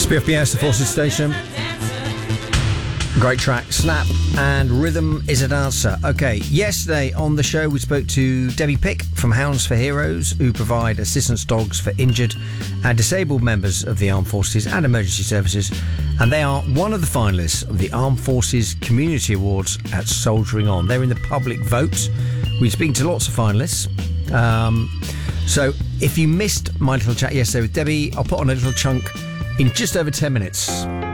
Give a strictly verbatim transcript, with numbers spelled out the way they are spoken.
B F B S, the Forces Station. Great track, Snap, and Rhythm is a Dancer. Okay, yesterday on the show we spoke to Debbie Pick from Hounds for Heroes, who provide assistance dogs for injured and disabled members of the Armed Forces and Emergency Services, and they are one of the finalists of the Armed Forces Community Awards at Soldiering On. They're in the public vote. We're speaking to lots of finalists. Um, so if you missed my little chat yesterday with Debbie, I'll put on a little chunk in just over ten minutes.